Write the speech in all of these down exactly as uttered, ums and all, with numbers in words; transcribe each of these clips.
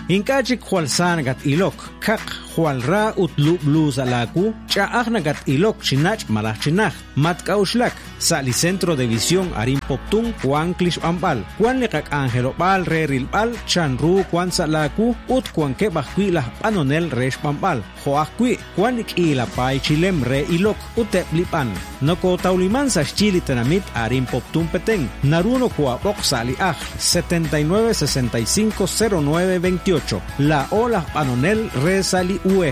Inkachik hualsan gat ilok, kak hualra utlu blues alaku, chaagna gat ilok chinach malach chinach, matkauslak, sali centro de visión arim poptung, Juan Klish Ambal, Juan Lekak Angelo Bal, Re Rilbal, Chanru, Juan Salaku, Ut Juan Kebakui la Panonel Resh Pambal, Joakui, Juan Ila Pai Chilem Re Ilok, Uteplipan, Noko Tauliman sa Chili Tenamit arim poptung peteng, Naruno Kuapok Sali Aj, setenta y nueve sesenta y cinco cero nueve veintiocho, La Ola Panonel Re Sali Uej.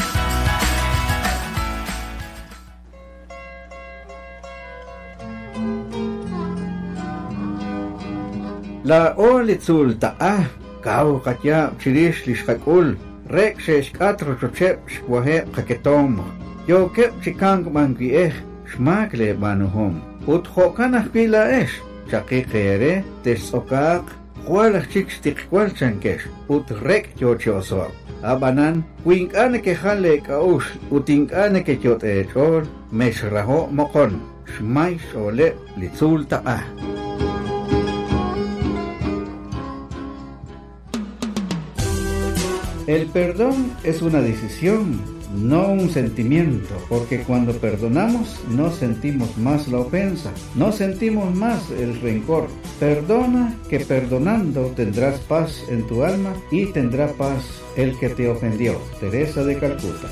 La olitzul ta'ah, kau katya chirish lishkakul, rek shesh katro chochep shwahe kaketom, yo kep chikang mangieh, shmakle banuhom, ut hokanah pila esh, chakikere, tesokak, hualach chik stikwal chankesh, ut rek chochoso. Abanan, winkane ke hale kaush, utinkane ke chot echol, meshraho mokon, shmai shole litzul ta'ah. El perdón es una decisión, no un sentimiento, porque cuando perdonamos no sentimos más la ofensa, no sentimos más el rencor. Perdona, que perdonando tendrás paz en tu alma y tendrá paz el que te ofendió. Teresa de Calcuta.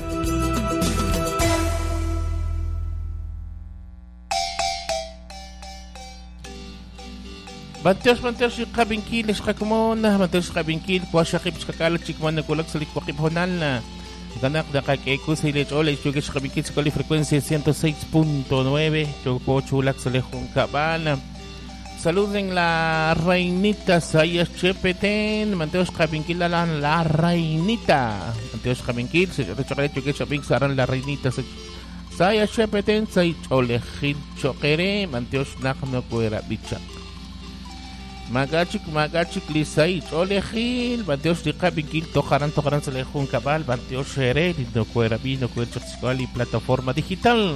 Banteos banteos yung kabinkil iskakumon na banteos kabinkil kwa shakip skakala chikman na kulak salik wakip honal na ganak da kakeko sa ilet ola isyugis kabinkil sa kali frecuencia ciento seis punto nueve chopo chulak sa lejong kabana. Saluden la reinita Sayas Chepeten, banteos kabinkil alan la reinita. Banteos kabinkil sa chokalet chugis kabink saran la reinita sa Sayas Chepeten sa olejil chokere banteos nak no kuera bichak. Magachik magachik lisay olejil banteos di kabinkil tokaran tokaran sa lejong kabal banteos shere no kuera bi no kuera chaksikali plataforma digital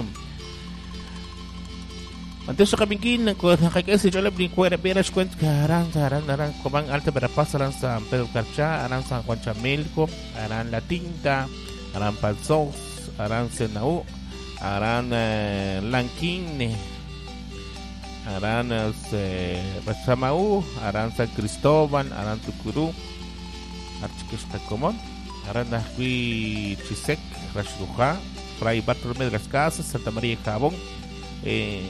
banteos sa kabinkil ko nakakasi jolab ni kuera beras kwent karan karan karan kubang alta berapas aran sa Pedro Carcha aran sa Juanchamelco aran la tinta aran palsos aran senau aran uh, lankin aran eh, Rachamau, aran San Cristóbal, aran Tucurú, Archiquistacomón, aran Nahui Chisec, Rashluja, Fray Bartolomé de las Casas, Santa María de Jabón, eh,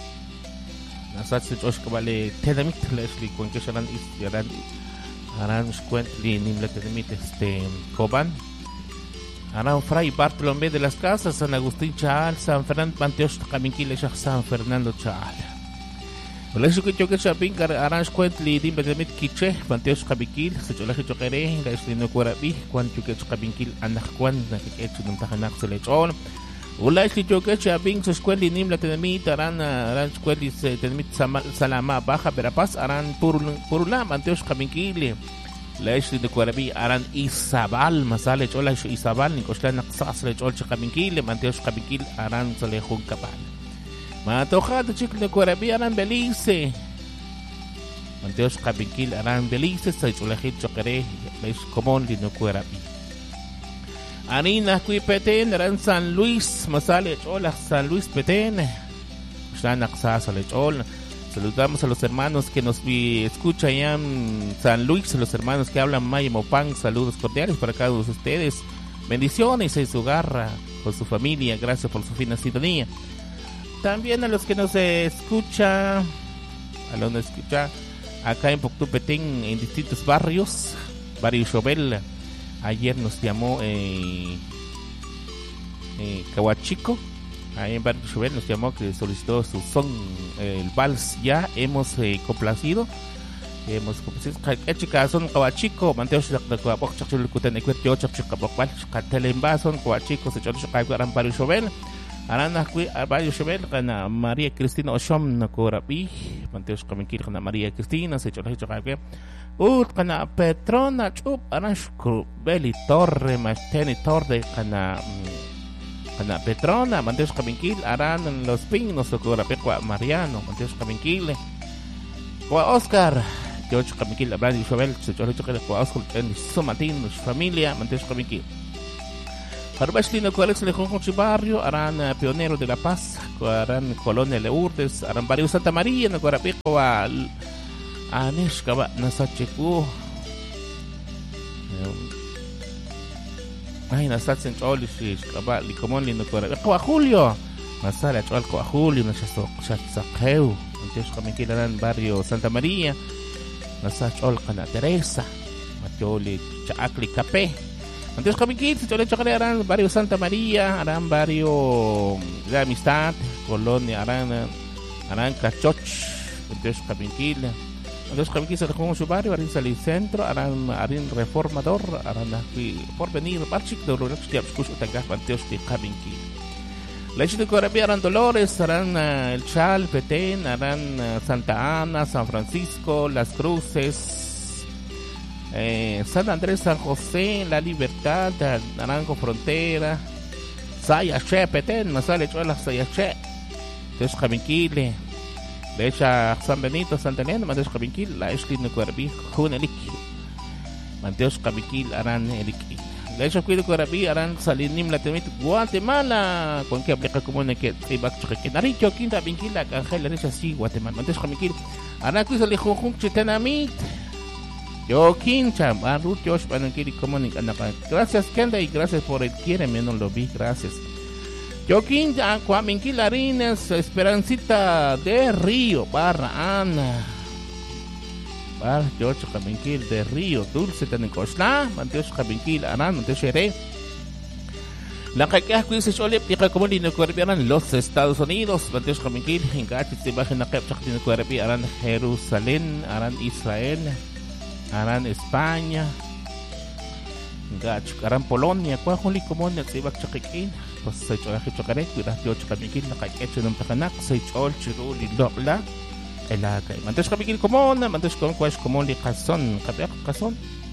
Nasatse Oshkabale Tenamit, Leslie Cuenques, aran Aran aran Squently, Nimla Tenamit, este Coban, aran Fray Bartolomé de las Casas, San Agustín Chaal, San Fernando Panteos, Caminquile, San Fernando Chaal. Wala siya kito ka shopping kar arrange kwent lidim badamit kitche banteos kabikil sa chola kito kere ga islino kwarabi kwan chuke kabikil anak kwan nakiketsu ng takanak sa lechon. Wala siya kito ka shopping sa kwent lidim la tanamit aran arrange kwent is tanamit salama baja berapas aran puro puro la banteos kabikil. La islino kwarabi aran isabal masale chola siya isabal ni kosla naksas sa lechon sa kabikil banteos kabikil aran sa lechon kapal. Matoja de chicle de Cuerabi aran Belice. Manteos Cabinkil aran Belice, sa chulajit chokere, leis común lino Cuerabi. Arina Cuipeten aran San Luis, masale chola San Luis Petén. Shanak sasale chol. Saludamos a los hermanos que nos escuchan allá en San Luis, a los hermanos que hablan maya mopang. Saludos cordiales para cada uno de ustedes. Bendiciones en su garra, con su familia. Gracias por su fina sintonía. También a los que nos escucha, a los que nos escucha acá en Poctupetén, en distintos barrios, Barrio Chobel. Ayer nos llamó eh, eh, Cahuachico, ahí en Barrio Chobel nos llamó, que solicitó su son, eh, el vals. Ya hemos eh, complacido. Hemos complacido. Chicas son Cahuachico, Manteos de Cahuapoc, Chachulucutan, Ecuetio, Chachucapocual, Catelemba, son Cahuachico, se chorro Cahuaran Barrio Chobel. Arana kui Barrio Chobel kana María Cristina Oshom na Corabi, Manteos Kamikil kana María Cristina, se chorro Chachucapocual. Ut kana Petrona chup Arashku Beli Torre, Masteni Torre kana kana Petrona, Manteos Kamikil, Aran los Pinos, Corapequa Mariano, Manteos Kamikil. Kwa Oscar George Kamikil, Abraham Isabel, George Kamikil, Coasco, en Somatín, familia, Manteos Kamikil. Harbashlino Coalex de Jonjo Barrio, Aran Pionero de la Paz, Aran Colonia Leurdes, Aran Barrio Santa María, no Corapico, al Aneshkaba, Nasacheku. Ay, Nasatsen Cholish, Kaba, Licomon, Lino Corapico, Julio. Masala Cholco a Julio, Nasasakeu, Manteos Kamikil, Aran Barrio Santa María, Nasach Olcana Teresa, Matioli Chacli Capé. Manteos Kamikil, se chole chocale Aran Barrio Santa María, Aran Barrio de Amistad, Colonia Aran Aran Cachoch, Manteos Kamikil. Manteos Kamikil se dejó en su barrio, Arin Salicentro, Aran Arin Reformador, Aran por venir, Parchik de Rurax de Abscus Utagaf, Manteos Kamikil. Leche de Corabia, Aran Dolores, Aran uh, El Chal, Petén, Aran uh, Santa Ana, San Francisco, Las Cruces, eh, San Andrés, San José, La Libertad, Naranjo Frontera, Sayache, Petén, Masale Chola, Sayache, Teos Kamikil, Lecha San Benito, Santa Elena, Manteos Kamikil, La Esquina de Corabia, Juneliki, Manteos Kamikil, Aran Eliki. Lecho cuido Corabi, Aran Salinim Latemit, Guatemala, con que aplica como en que Tibak Chiquinaricho, Quinta Vinquila, Cangel, Lecha, sí, Guatemala, Mantes Kamikil, Aran Cuisa Lejojun Chitenamit, Yo Quincha, Barut, Josh, Panankiri, Comunic, Anapa. Gracias, Kenda, y gracias por el quiere, no lo vi, gracias. Yo Quincha, Cuaminquil, Arines, Esperancita de Río, Barra Ana. Bar George Kamikil de Río Dulce Tanecochla, Manteos Kamikil, Aran, Manteos Shere. La Caquea Cuisa Chole, Pica Comolino Cuerbiaran, los Estados Unidos, Manteos Kamikil, Ingachis de Baja Nakep Chactin Cuerbi, Aran Jerusalén, Aran Israel, Aran España, Ingach, Aran Polonia, Cuajuli Comonia, Sibak Chakikin, pues se choque chocarek, Cuida George Kamikil, la Caquea Chunum Tacanak, se chol Chiruli Dobla. El acá, Manteos Kamikil común, Manteos con cues común de Cazón, Capiac Cazón.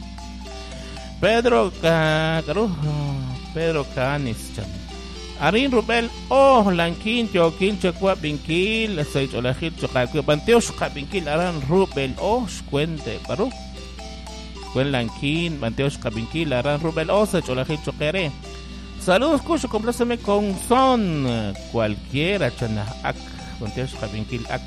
Pedro Caro, Pedro Canis, Arin Rubel, oh, Lanquin, Joaquín, Chacua, Binquil, Seich Olajil, Chocacu, Manteos Kamikil, Aran Rubel, oh, Cuente, Baru. Cuen Lanquin, Manteos Kamikil, Aran Rubel, oh, Seich Olajil, Choquere. Saludos, Cucho, compláceme con son, cualquiera, Chana, Ac, Manteos Kamikil, Ac.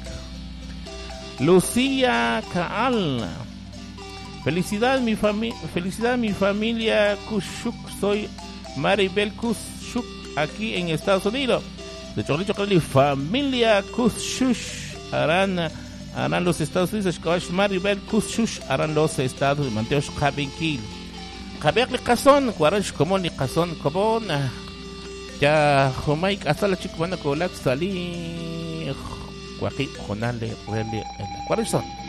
Lucía Caal. Felicidad mi familia, felicidad mi familia Kushuk, soy Maribel Kushuk aquí en Estados Unidos. De Chorlicho Cali, familia Kushuk harán harán los Estados Unidos, Maribel Kushuk harán los Estados Unidos. Manteos Kamikil. Kabeak le Cazón, Guarash como ni Cazón como ya Jomaik hasta la chica van a colar salir. Joaquín Jonale, Rele, ¿cuáles son?